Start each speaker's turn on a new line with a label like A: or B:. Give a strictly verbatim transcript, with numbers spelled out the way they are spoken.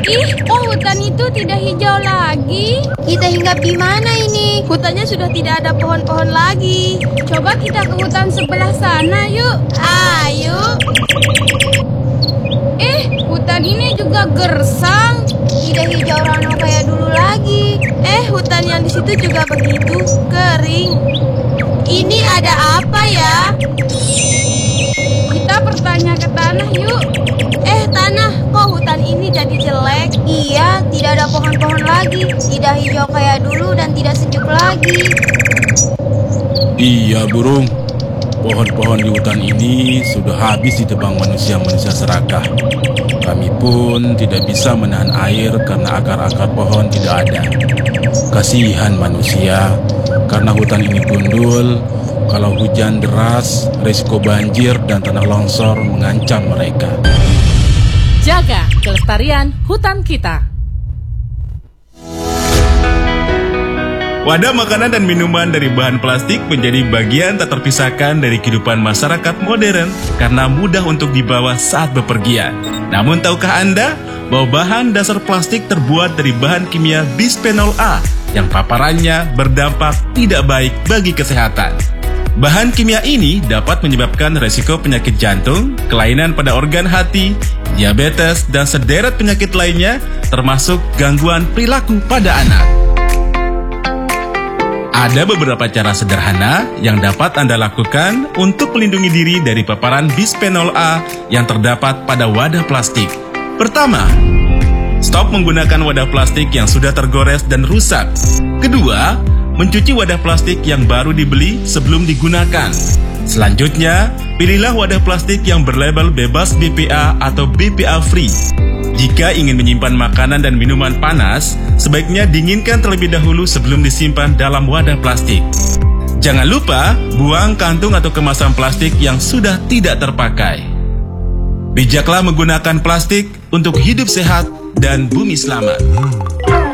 A: Ih, oh hutan itu tidak hijau lagi.
B: Kita hinggap di mana ini?
A: Hutannya sudah tidak ada pohon-pohon lagi. Coba kita ke hutan sebelah sana yuk.
B: Ayo.
A: Eh, hutan ini juga gersang.
B: Tidak hijau rano kayak dulu lagi.
A: Eh, hutan yang di situ juga begitu kering.
B: Ini ada apa ya?
A: Kita bertanya ke tanah yuk. Eh, tanah, kok hutan ini jadi jelek?
B: Iya, tidak ada pohon-pohon lagi. Tidak hijau kayak dulu dan tidak sejuk lagi.
C: Iya, burung. Pohon-pohon di hutan ini sudah habis ditebang manusia-manusia serakah. Kami pun tidak bisa menahan air karena akar-akar pohon tidak ada. Kasihan manusia, karena hutan ini gundul. Kalau hujan deras, risiko banjir dan tanah longsor mengancam mereka.
D: Jaga kelestarian hutan kita.
E: Wadah makanan dan minuman dari bahan plastik menjadi bagian tak terpisahkan dari kehidupan masyarakat modern karena mudah untuk dibawa saat bepergian. Namun tahukah Anda bahwa bahan dasar plastik terbuat dari bahan kimia bisphenol A yang paparannya berdampak tidak baik bagi kesehatan? Bahan kimia ini dapat menyebabkan resiko penyakit jantung, kelainan pada organ hati, diabetes, dan sederet penyakit lainnya termasuk gangguan perilaku pada anak. Ada beberapa cara sederhana yang dapat Anda lakukan untuk melindungi diri dari paparan bisphenol A yang terdapat pada wadah plastik. Pertama, stop menggunakan wadah plastik yang sudah tergores dan rusak. Kedua, mencuci wadah plastik yang baru dibeli sebelum digunakan. Selanjutnya, pilihlah wadah plastik yang berlabel bebas B P A atau B P A free. Jika ingin menyimpan makanan dan minuman panas, sebaiknya dinginkan terlebih dahulu sebelum disimpan dalam wadah plastik. Jangan lupa buang kantung atau kemasan plastik yang sudah tidak terpakai. Bijaklah menggunakan plastik untuk hidup sehat dan bumi selamat.